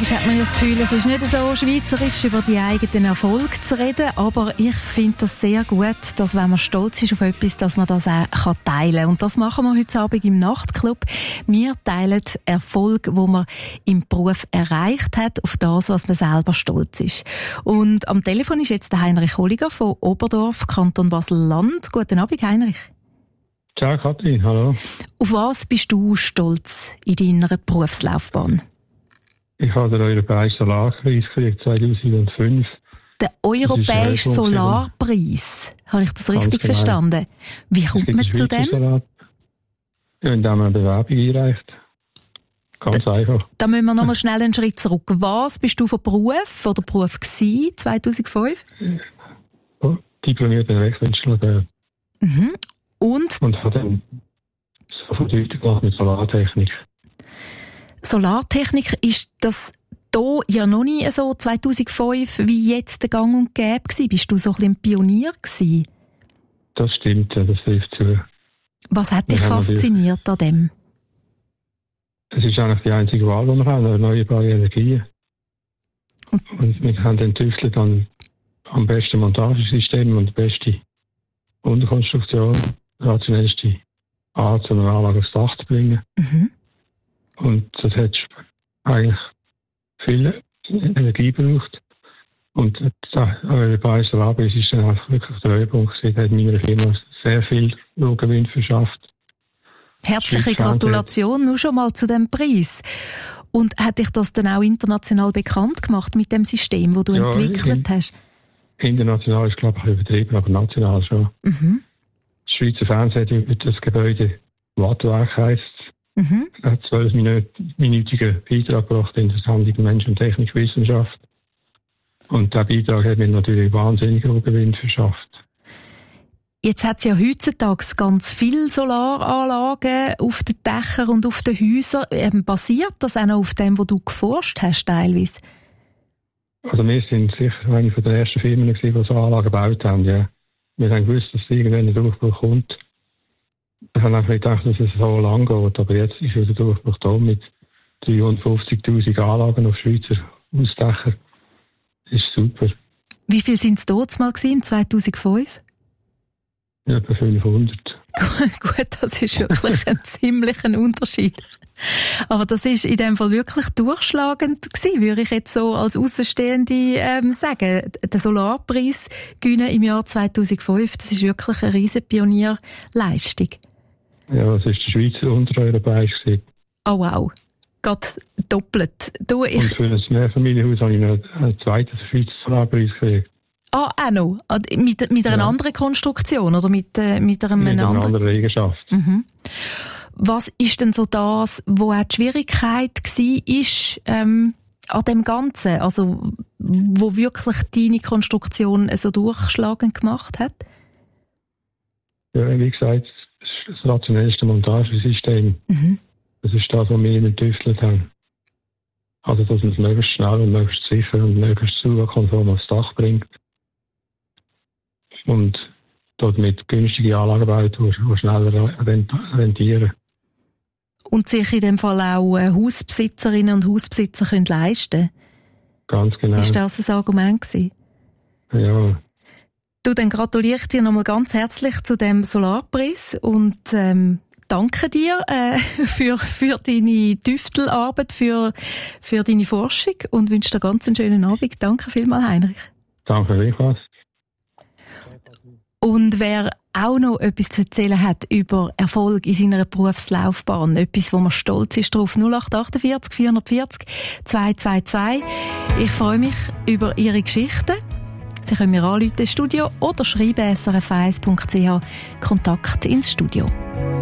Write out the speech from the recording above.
Manchmal hat man ja das Gefühl, es ist nicht so schweizerisch, über die eigenen Erfolge zu reden, aber ich finde das sehr gut, dass wenn man stolz ist auf etwas, dass man das auch teilen kann. Und das machen wir heute Abend im Nachtclub. Wir teilen Erfolg, wo man im Beruf erreicht hat, auf das, was man selber stolz ist. Und am Telefon ist jetzt der Heinrich Holliger von Oberdorf, Kanton Basel-Land. Guten Abend, Heinrich. Ciao, Kathrin, hallo. Auf was bist du stolz in deiner Berufslaufbahn? Ich habe den Europäischen Solarpreis gekriegt 2005. Der Europäische Solarpreis? Habe ich das richtig verstanden? Wie kommt man zu dem? Ja, indem man eine Bewerbung einreicht. Ganz einfach. Da müssen wir nochmal schnell einen Schritt zurück. Was bist du von Beruf oder Beruf gewesen, 2005? Diplomierter Elektroingenieur. Mhm. Und habe dann sofort weitergemacht mit Solartechnik. Solartechnik, ist das hier ja noch nie so 2005 wie jetzt der Gang und Gäbe gewesen? Bist du so ein bisschen ein Pionier gewesen? Das stimmt, ja, das trifft zu. Was hat dich fasziniert an dem? Es ist eigentlich die einzige Wahl, die wir haben, erneuerbare Energien. Und wir haben dann tüftelt am besten Montagesystem und die beste Unterkonstruktion, die rationellste Art, so eine Anlage aufs Dach zu bringen. Mhm. Und das hat eigentlich viel Energie gebraucht. Und der Europäische Solarpreis ist dann einfach wirklich der Höhepunkt gewesen. Der hat meiner Firma sehr viel Lohngewinn verschafft. Herzliche Gratulation nur schon mal zu dem Preis. Und hat dich das dann auch international bekannt gemacht mit dem System, das du entwickelt hast? International ist, glaube ich, übertrieben, aber national schon. Mhm. Das Schweizer Fernsehen hat über das Gebäude Wattwerk heisst. Mhm. Er hat 12-minütigen Beitrag gebracht in der Sendung Mensch und Technikwissenschaft. Und der Beitrag hat mir natürlich wahnsinnig hohen Gewinn verschafft. Jetzt hat es ja heutzutage ganz viele Solaranlagen auf den Dächern und auf den Häusern. Basiert das auch noch auf dem, was du geforscht hast, teilweise? Also wir sind sicher eine von den ersten Firmen, die so Anlagen gebaut haben. Ja. Wir haben gewusst, dass irgendwann ein Durchbruch kommt. Wir haben einfach gedacht, dass es so lang geht, aber jetzt ist der Durchbruch da mit 350'000 Anlagen auf Schweizer Hausdächern. Das ist super. Wie viel sind es dort mal gewesen, 2005? Ja, etwa 500. Gut, das ist wirklich ein ziemlicher Unterschied. Aber das ist in dem Fall wirklich durchschlagend gewesen, würde ich jetzt so als Aussenstehende sagen. Der Solarpreis gewinnen im Jahr 2005, das ist wirklich eine riesen Pionierleistung. Ja, das ist der Schweizer Untereuropäisch gewesen. Oh wow, gerade doppelt. Und für ein Mehrfamilienhaus habe ich noch einen zweiten Schweizer Solarpreis gekriegt. Ah, auch noch? Mit einer anderen Konstruktion oder mit einer anderen Eigenschaft. Mhm. Was ist denn so das, wo auch die Schwierigkeit war an dem Ganzen? Also, wo wirklich deine Konstruktion so durchschlagend gemacht hat? Ja, wie gesagt, das ist das rationellste Montagesystem. Mhm. Das ist das, was wir entwickelt haben. Also, dass man es möglichst schnell und möglichst sicher und möglichst zugangskonform aufs Dach bringt. Und dort mit günstigen Anlagen baut, die schneller rentieren. Und sich in dem Fall auch Hausbesitzerinnen und Hausbesitzer können leisten. Ganz genau. Ist das ein Argument gewesen? Ja. Du, dann gratuliere ich dir nochmal ganz herzlich zu dem Solarpreis und danke dir für deine Tüftelarbeit, für deine Forschung und wünsche dir ganz einen schönen Abend. Danke vielmals, Heinrich. Danke vielmals. Und wer auch noch etwas zu erzählen hat über Erfolg in seiner Berufslaufbahn, etwas, wo man stolz ist drauf, 0848 440 222. Ich freue mich über Ihre Geschichten. Sie können mir anrufen ins Studio oder schreiben srf1.ch Kontakt ins Studio.